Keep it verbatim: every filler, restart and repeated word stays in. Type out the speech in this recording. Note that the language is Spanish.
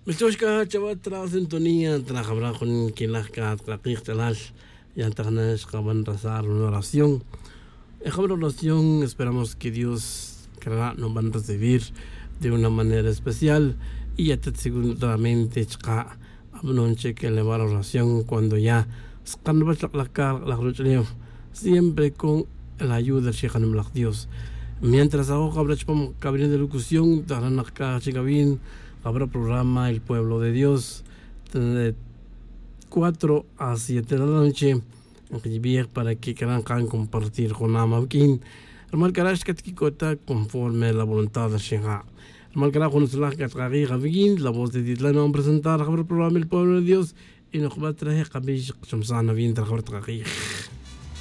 Michoshka chavat tra sintonía tra hablar con quien las que traquich telas y antanas caban rezar una oración. En esta oración esperamos que Dios creará nos van a recibir de una manera especial y ya te seguramente chica abnonche que elevar oración cuando ya scan la car la ruchleo siempre con la ayuda del Sheikh Anamlak Dios. Mientras hago cabrachpam cabina de locución darán acá chicabin habrá programa El Pueblo de Dios de cuatro a siete de la noche para que quieran compartir con Amakin. El Malcarash Katkikota conforme la voluntad de Shenha. El Malcarash con la Katari Gavin, la voz de Ditlano a presentar el programa El Pueblo de Dios y nos va a traer Kabish Shamsana bien trabajar.